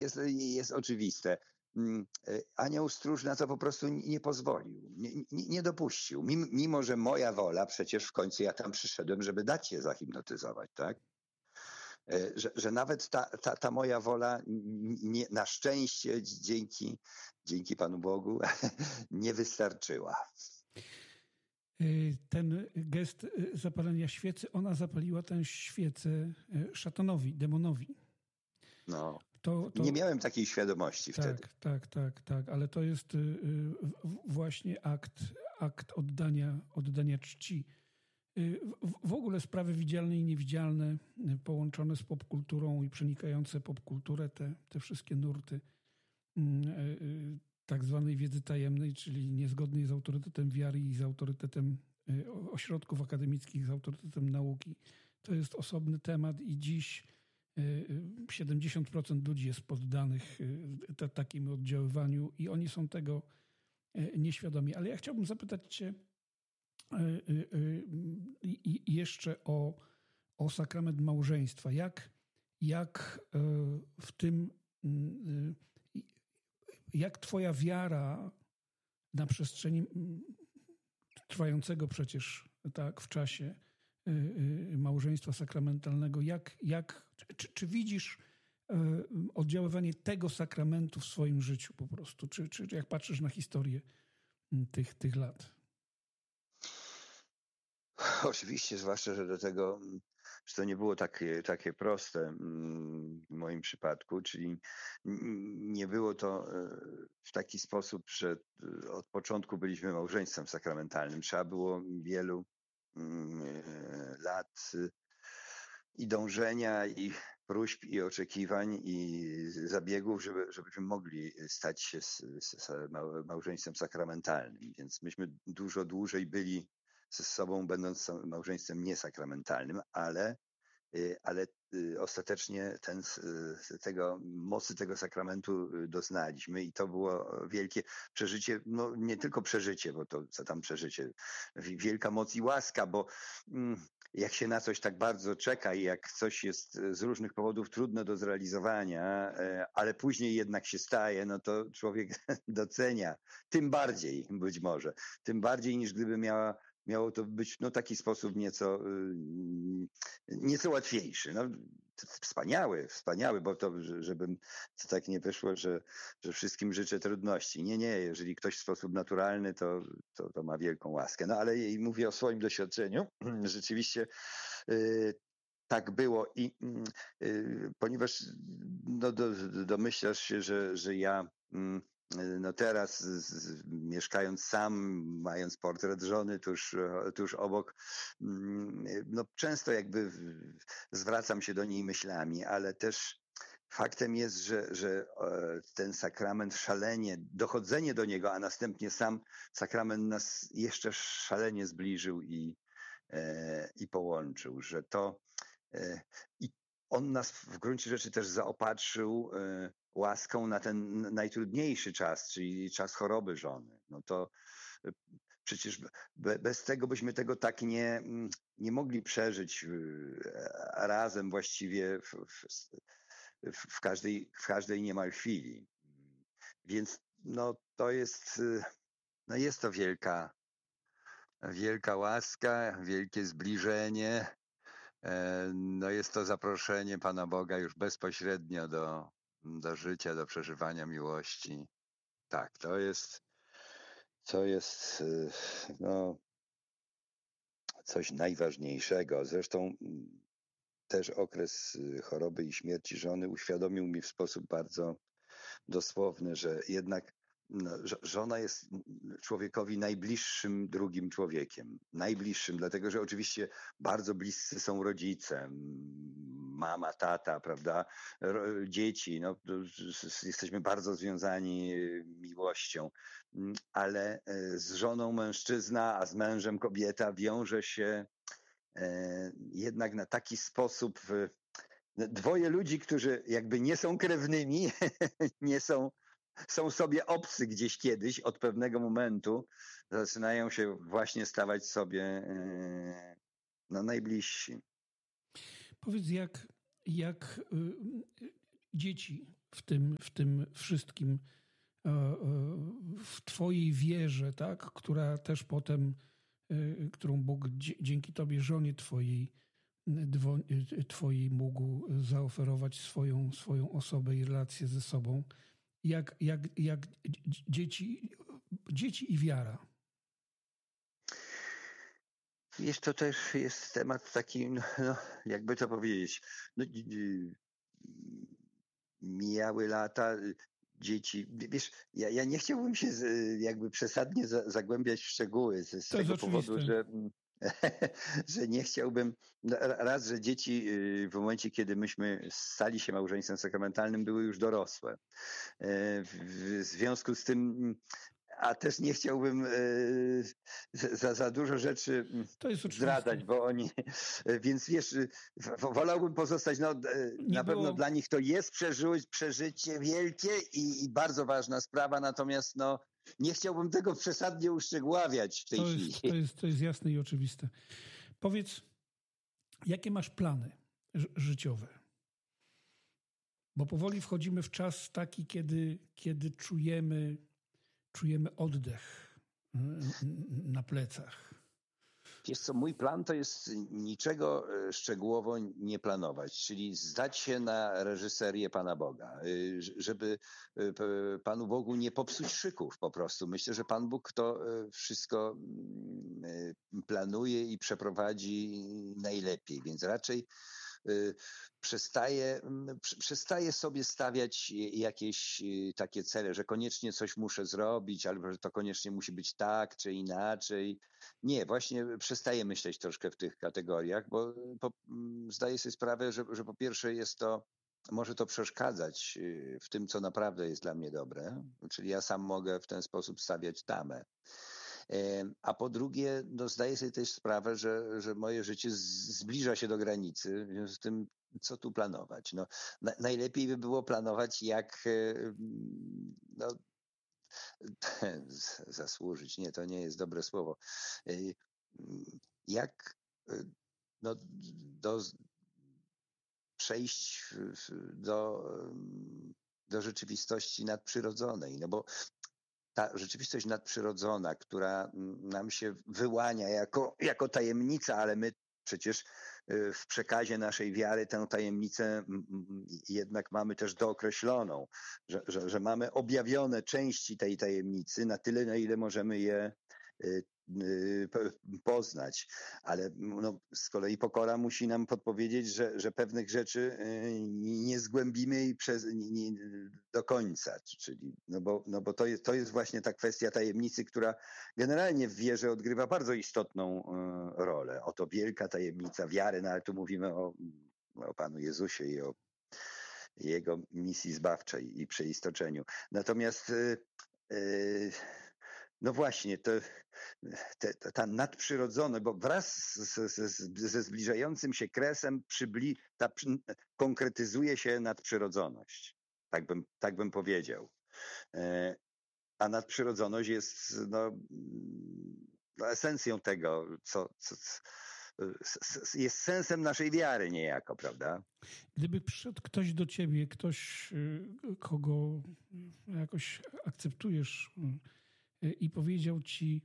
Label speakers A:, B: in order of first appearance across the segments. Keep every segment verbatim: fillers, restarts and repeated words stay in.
A: jest, jest oczywiste. Anioł stróż na to po prostu nie pozwolił, nie, nie, nie dopuścił. Mimo, mimo, że moja wola, przecież w końcu ja tam przyszedłem, żeby dać się zahipnotyzować, tak? Że, że nawet ta, ta, ta moja wola nie, na szczęście dzięki, dzięki Panu Bogu nie wystarczyła.
B: Ten gest zapalenia świecy, ona zapaliła tę świecę szatanowi, demonowi.
A: No,
B: to, to...
A: nie miałem takiej świadomości
B: tak,
A: wtedy.
B: Tak, tak, tak, ale to jest właśnie akt, akt oddania, oddania czci. W ogóle sprawy widzialne i niewidzialne, połączone z popkulturą i przenikające popkulturę, te, te wszystkie nurty tak zwanej wiedzy tajemnej, czyli niezgodnej z autorytetem wiary i z autorytetem ośrodków akademickich, z autorytetem nauki. To jest osobny temat i dziś siedemdziesiąt procent ludzi jest poddanych takiemu oddziaływaniu i oni są tego nieświadomi. Ale ja chciałbym zapytać cię jeszcze o, o sakrament małżeństwa. Jak, jak w tym, jak twoja wiara na przestrzeni trwającego przecież tak w czasie małżeństwa sakramentalnego, jak, jak, czy, czy widzisz oddziaływanie tego sakramentu w swoim życiu po prostu? Czy, czy jak patrzysz na historię tych, tych lat?
A: Oczywiście, zwłaszcza, że do tego, że to nie było takie, takie proste w moim przypadku, czyli nie było to w taki sposób, że od początku byliśmy małżeństwem sakramentalnym. Trzeba było wielu lat i dążenia, i próśb, i oczekiwań, i zabiegów, żeby, żebyśmy mogli stać się z, z małżeństwem sakramentalnym. Więc myśmy dużo dłużej byli ze sobą, będąc małżeństwem niesakramentalnym, ale, ale ostatecznie ten, tego, mocy tego sakramentu doznaliśmy i to było wielkie przeżycie, no nie tylko przeżycie, bo to co tam przeżycie, wielka moc i łaska, bo jak się na coś tak bardzo czeka i jak coś jest z różnych powodów trudno do zrealizowania, ale później jednak się staje, no to człowiek docenia, tym bardziej być może, tym bardziej niż gdyby miała Miało to być no, taki sposób nieco, nieco łatwiejszy. No, wspaniały, wspaniały, bo to, żebym to tak nie wyszło, że, że wszystkim życzę trudności. Nie, nie, jeżeli ktoś w sposób naturalny, to, to, to ma wielką łaskę. No ale mówię o swoim doświadczeniu. Rzeczywiście yy, tak było i yy, ponieważ no, do, domyślasz się, że, że ja yy, no teraz z, mieszkając sam, mając portret żony tuż, tuż obok, no często jakby zwracam się do niej myślami, ale też faktem jest, że, że ten sakrament szalenie, dochodzenie do niego, a następnie sam sakrament nas jeszcze szalenie zbliżył i, i połączył, że to i on nas w gruncie rzeczy też zaopatrzył łaską na ten najtrudniejszy czas, czyli czas choroby żony. No to przecież bez tego byśmy tego tak nie, nie mogli przeżyć razem właściwie w, w, w, każdej, w każdej niemal chwili. Więc no to jest, no jest to wielka, wielka łaska, wielkie zbliżenie. No jest to zaproszenie Pana Boga już bezpośrednio do do życia, do przeżywania miłości. Tak, to jest, to jest no, coś najważniejszego. Zresztą też okres choroby i śmierci żony uświadomił mi w sposób bardzo dosłowny, że jednak no, żona jest człowiekowi najbliższym drugim człowiekiem. Najbliższym, dlatego że oczywiście bardzo bliscy są rodzice, mama, tata, prawda, dzieci. No, jesteśmy bardzo związani miłością, ale z żoną mężczyzna, a z mężem kobieta wiąże się jednak na taki sposób. Dwoje ludzi, którzy jakby nie są krewnymi, nie są są sobie obcy gdzieś kiedyś, od pewnego momentu zaczynają się właśnie stawać sobie no, najbliżsi.
B: Powiedz, jak, jak y, dzieci w tym, w tym wszystkim, w Twojej wierze, tak, która też potem, którą Bóg dzięki Tobie, żonie Twojej, Twojej mógł zaoferować swoją, swoją osobę i relację ze sobą. Jak, jak, jak dzieci, dzieci i wiara.
A: Wiesz, to też jest temat taki, no, jakby to powiedzieć, no, mijały lata, dzieci, wiesz, ja, ja nie chciałbym się z, jakby przesadnie za, zagłębiać w szczegóły z, z tego powodu, że że nie chciałbym, raz, że dzieci w momencie, kiedy myśmy stali się małżeństwem sakramentalnym, były już dorosłe. W związku z tym, a też nie chciałbym za, za dużo rzeczy zdradzać, bo oni, więc wiesz, wolałbym pozostać, no na było... pewno dla nich to jest przeży, przeżycie wielkie i, i bardzo ważna sprawa, natomiast no nie chciałbym tego przesadnie uszczegóławiać w tej
B: to jest,
A: chwili.
B: To jest, to jest jasne i oczywiste. Powiedz, jakie masz plany ży- życiowe? Bo powoli wchodzimy w czas taki, kiedy, kiedy czujemy, czujemy oddech na plecach.
A: Wiesz co, mój plan to jest niczego szczegółowo nie planować, czyli zdać się na reżyserię Pana Boga, żeby Panu Bogu nie popsuć szyków po prostu. Myślę, że Pan Bóg to wszystko planuje i przeprowadzi najlepiej, więc raczej przestaję, przestaję sobie stawiać jakieś takie cele, że koniecznie coś muszę zrobić, albo że to koniecznie musi być tak czy inaczej. Nie, właśnie przestaję myśleć troszkę w tych kategoriach, bo po, zdaję sobie sprawę, że, że po pierwsze jest to, może to przeszkadzać w tym, co naprawdę jest dla mnie dobre, czyli ja sam mogę w ten sposób stawiać tamę. A po drugie, no zdaję sobie też sprawę, że, że moje życie zbliża się do granicy, w związku z tym, co tu planować? No, na, najlepiej by było planować, jak no, zasłużyć. Nie, to nie jest dobre słowo. Jak no, do, przejść do, do rzeczywistości nadprzyrodzonej, no bo ta rzeczywistość nadprzyrodzona, która nam się wyłania jako, jako tajemnica, ale my przecież w przekazie naszej wiary tę tajemnicę jednak mamy też dookreśloną, że, że, że mamy objawione części tej tajemnicy na tyle, na ile możemy je poznać, ale no, z kolei pokora musi nam podpowiedzieć, że, że pewnych rzeczy nie zgłębimy i przez, nie, do końca, czyli no bo, no bo to, jest, to jest właśnie ta kwestia tajemnicy, która generalnie w wierze odgrywa bardzo istotną rolę. Oto wielka tajemnica wiary, no ale tu mówimy o, o Panu Jezusie i o Jego misji zbawczej i przeistoczeniu. Natomiast yy, no właśnie, to, te, ta nadprzyrodzone, bo wraz z, z, ze zbliżającym się kresem przybli, ta, konkretyzuje się nadprzyrodzoność. Tak bym, tak bym powiedział. A nadprzyrodzoność jest no, no esencją tego, co, co, jest sensem naszej wiary niejako, prawda?
B: Gdyby przyszedł ktoś do ciebie, ktoś, kogo jakoś akceptujesz, i powiedział ci,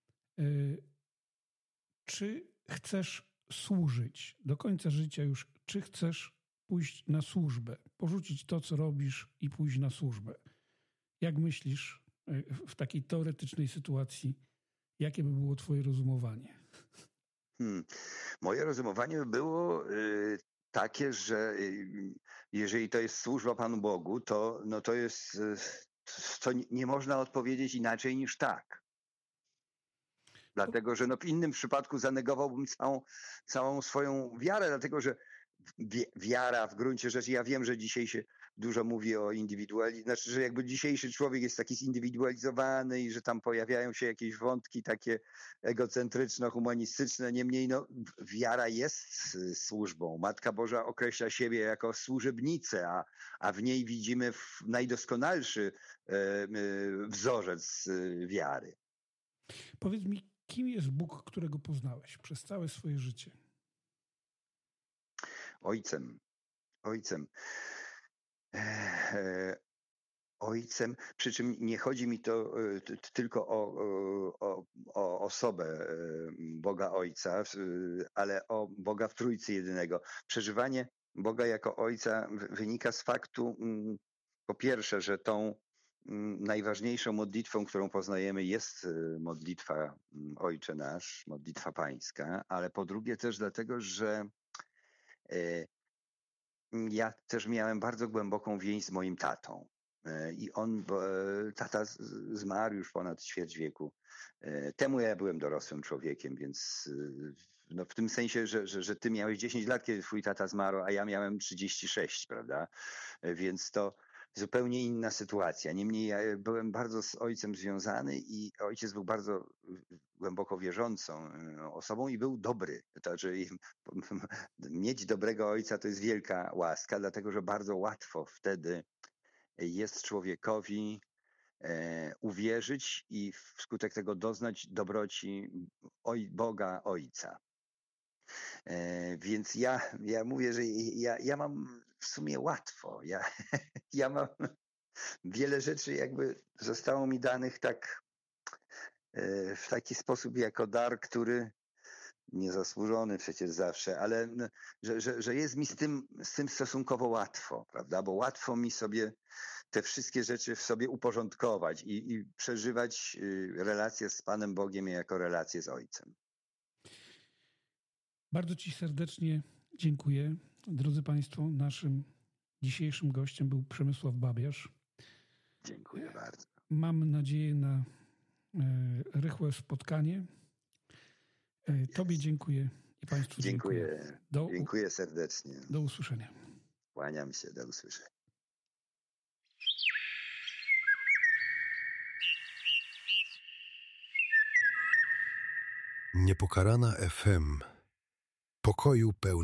B: czy chcesz służyć do końca życia już, czy chcesz pójść na służbę, porzucić to, co robisz i pójść na służbę. Jak myślisz w takiej teoretycznej sytuacji, jakie by było twoje rozumowanie? Hmm.
A: Moje rozumowanie by było y, takie, że y, jeżeli to jest służba Panu Bogu, to, no to jest... Y, to nie można odpowiedzieć inaczej niż tak. Dlatego, że no w innym przypadku zanegowałbym całą, całą swoją wiarę, dlatego że wiara w gruncie rzeczy, ja wiem, że dzisiaj się dużo mówi o indywidualizacji, znaczy, że jakby dzisiejszy człowiek jest taki zindywidualizowany i że tam pojawiają się jakieś wątki takie egocentryczno-humanistyczne, niemniej no, wiara jest służbą. Matka Boża określa siebie jako służebnicę, a, a w niej widzimy najdoskonalszy e, e, wzorzec wiary.
B: Powiedz mi, kim jest Bóg, którego poznałeś przez całe swoje życie?
A: Ojcem. Ojcem. e, ojcem, przy czym nie chodzi mi to e, t- t- tylko o, o, o osobę e, Boga Ojca, w- ale o Boga w Trójcy Jedynego. Przeżywanie Boga jako Ojca w- wynika z faktu, mm, po pierwsze, że tą mm, najważniejszą modlitwą, którą poznajemy, jest e, modlitwa mm, Ojcze Nasz, modlitwa Pańska, ale po drugie też dlatego, że e, ja też miałem bardzo głęboką więź z moim tatą. E, I on, bo, e, tata z- zmarł już ponad ćwierć wieku. E, Temu ja byłem dorosłym człowiekiem, więc e, no w tym sensie, że, że, że ty miałeś dziesięć lat, kiedy twój tata zmarł, a ja miałem trzydzieści sześć, prawda? E, Więc to zupełnie inna sytuacja. Niemniej ja byłem bardzo z ojcem związany i ojciec był bardzo głęboko wierzącą e, osobą i był dobry. To znaczy mieć dobrego ojca to jest wielka łaska, dlatego że bardzo łatwo wtedy jest człowiekowi e, uwierzyć i wskutek tego doznać dobroci oj, Boga Ojca. E, więc ja, ja mówię, że ja, ja mam w sumie łatwo. Ja, ja mam wiele rzeczy jakby zostało mi danych tak e, w taki sposób jako dar, który niezasłużony przecież zawsze, ale n- że, że, że jest mi z tym, z tym stosunkowo łatwo, prawda? Bo łatwo mi sobie te wszystkie rzeczy w sobie uporządkować i, i przeżywać y, relacje z Panem Bogiem jako relacje z Ojcem.
B: Bardzo Ci serdecznie dziękuję. Drodzy Państwo, naszym dzisiejszym gościem był Przemysław Babiarz.
A: Dziękuję bardzo.
B: Mam nadzieję na e, rychłe spotkanie. E, Tobie dziękuję i Państwu dziękuję.
A: Dziękuję.
B: Do,
A: Dziękuję serdecznie.
B: do usłyszenia.
A: Kłaniam się, do usłyszenia.
C: Niepokalana F M. Pokoju pełno.